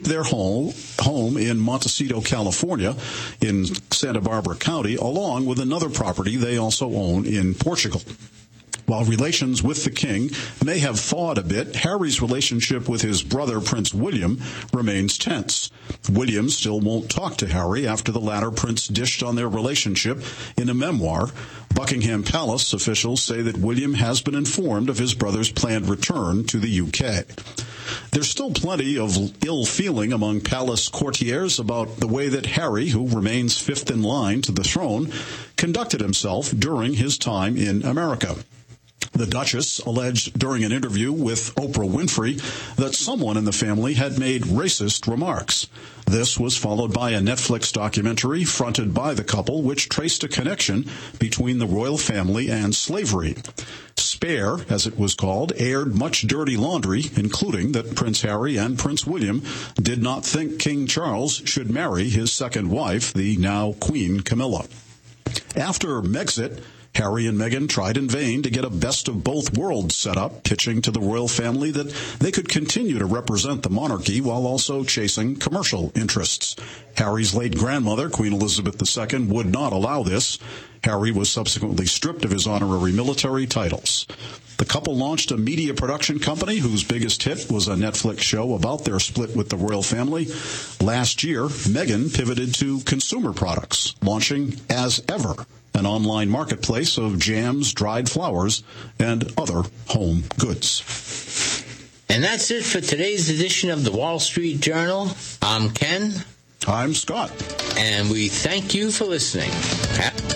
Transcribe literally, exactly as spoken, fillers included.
their home, home in Montecito, California, in Santa Barbara County, along with another property they also own in Portugal. While relations with the king may have thawed a bit, Harry's relationship with his brother, Prince William, remains tense. William still won't talk to Harry after the latter prince dished on their relationship in a memoir. Buckingham Palace officials say that William has been informed of his brother's planned return to the U K. There's still plenty of ill feeling among palace courtiers about the way that Harry, who remains fifth in line to the throne, conducted himself during his time in America. The Duchess alleged during an interview with Oprah Winfrey that someone in the family had made racist remarks. This was followed by a Netflix documentary fronted by the couple, which traced a connection between the royal family and slavery. Spare, as it was called, aired much dirty laundry, including that Prince Harry and Prince William did not think King Charles should marry his second wife, the now Queen Camilla. After Megxit, Harry and Meghan tried in vain to get a best of both worlds set up, pitching to the royal family that they could continue to represent the monarchy while also chasing commercial interests. Harry's late grandmother, Queen Elizabeth the Second, would not allow this. Harry was subsequently stripped of his honorary military titles. The couple launched a media production company whose biggest hit was a Netflix show about their split with the royal family. Last year, Meghan pivoted to consumer products, launching As Ever, an online marketplace of jams, dried flowers, and other home goods. And that's it for today's edition of the Wall Street Journal. I'm Ken. I'm Scott. And we thank you for listening.